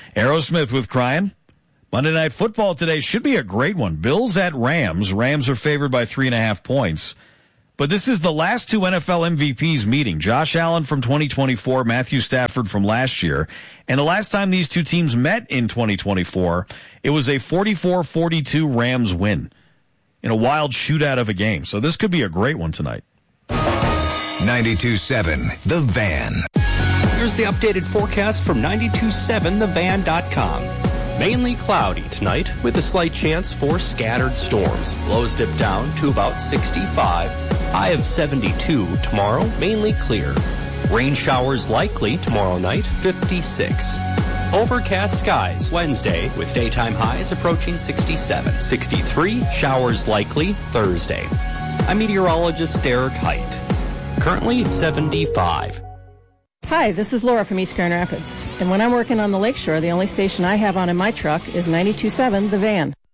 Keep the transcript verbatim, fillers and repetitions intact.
Aerosmith with Crying. Monday Night Football today should be a great one. Bills at Rams. Rams are favored by three and a half points. But this is the last two N F L M V Ps meeting. Josh Allen from twenty twenty-four, Matthew Stafford from last year. And the last time these two teams met in twenty twenty-four, it was a forty-four forty-two Rams win in a wild shootout of a game. So this could be a great one tonight. ninety-two point seven The Van. Here's the updated forecast from ninety-two point seven the van dot com. Mainly cloudy tonight with a slight chance for scattered storms. Lows dip down to about sixty-five. High of seventy-two tomorrow, mainly clear. Rain showers likely tomorrow night, fifty-six. Overcast skies Wednesday with daytime highs approaching sixty-seven. sixty-three, showers likely Thursday. I'm meteorologist Derek Height. Currently seventy-five. Hi, this is Laura from East Grand Rapids. And when I'm working on the lakeshore, the only station I have on in my truck is ninety-two point seven The Van.